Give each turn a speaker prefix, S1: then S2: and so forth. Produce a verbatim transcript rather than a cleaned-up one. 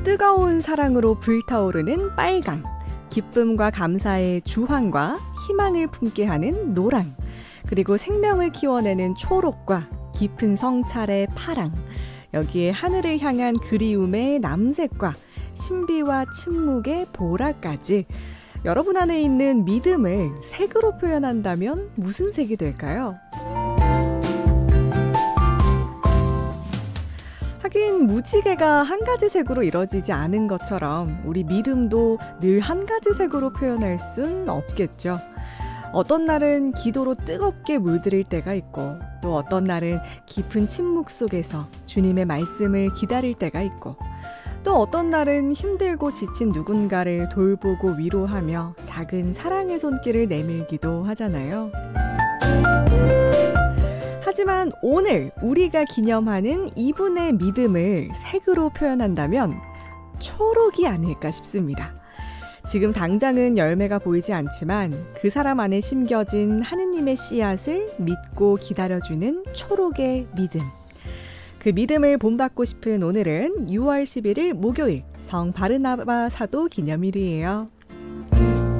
S1: 뜨거운 사랑으로 불타오르는 빨강, 기쁨과 감사의 주황과 희망을 품게 하는 노랑, 그리고 생명을 키워내는 초록과 깊은 성찰의 파랑, 여기에 하늘을 향한 그리움의 남색과 신비와 침묵의 보라까지, 여러분 안에 있는 믿음을 색으로 표현한다면 무슨 색이 될까요? 하긴 무지개가 한 가지 색으로 이루어지지 않은 것처럼 우리 믿음도 늘 한 가지 색으로 표현할 순 없겠죠. 어떤 날은 기도로 뜨겁게 물들일 때가 있고, 또 어떤 날은 깊은 침묵 속에서 주님의 말씀을 기다릴 때가 있고, 또 어떤 날은 힘들고 지친 누군가를 돌보고 위로하며 작은 사랑의 손길을 내밀기도 하잖아요. 하지만 오늘 우리가 기념하는 이분의 믿음을 색으로 표현한다면 초록이 아닐까 싶습니다. 지금 당장은 열매가 보이지 않지만 그 사람 안에 심겨진 하느님의 씨앗을 믿고 기다려주는 초록의 믿음. 그 믿음을 본받고 싶은 오늘은 유월 십일일 목요일 성 바르나바 사도 기념일이에요.